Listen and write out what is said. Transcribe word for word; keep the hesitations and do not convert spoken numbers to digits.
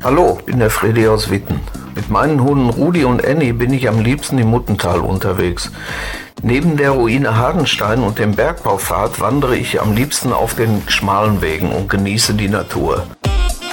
Hallo, ich bin der Freddy aus Witten. Mit meinen Hunden Rudi und Annie bin ich am liebsten im Muttental unterwegs. Neben der Ruine Hagenstein und dem Bergbaupfad wandere ich am liebsten auf den schmalen Wegen und genieße die Natur.